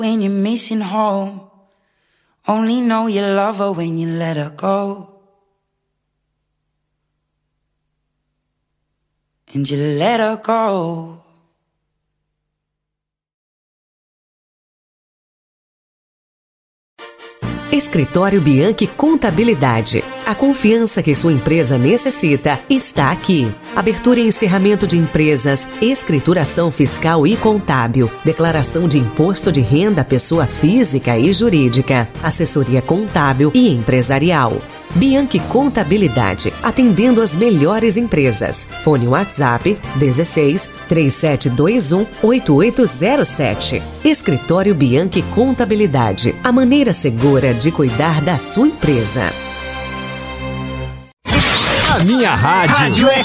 when you're missing home. Only know you love her when you let her go. And you let her go. Escritório Bianchi Contabilidade. A confiança que sua empresa necessita está aqui. Abertura e encerramento de empresas, escrituração fiscal e contábil, declaração de imposto de renda à pessoa física e jurídica, assessoria contábil e empresarial. Bianchi Contabilidade, atendendo as melhores empresas. Fone WhatsApp 16 3721 8807. Escritório Bianchi Contabilidade, a maneira segura de cuidar da sua empresa. A minha rádio